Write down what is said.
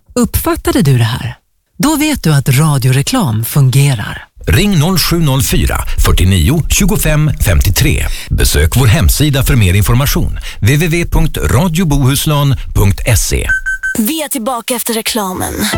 Uppfattade du det här? Då vet du att radioreklam fungerar. Ring 0704 49 25 53. Besök vår hemsida för mer information. www.radiobohuslän.se. Vi är tillbaka efter reklamen.